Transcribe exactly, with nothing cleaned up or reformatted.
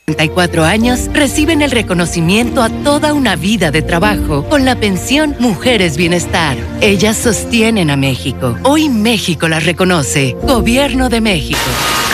treinta y cuatro años reciben el reconocimiento a toda una vida de trabajo con la pensión Mujeres Bienestar. Ellas sostienen a México. Hoy México las reconoce. Gobierno de México.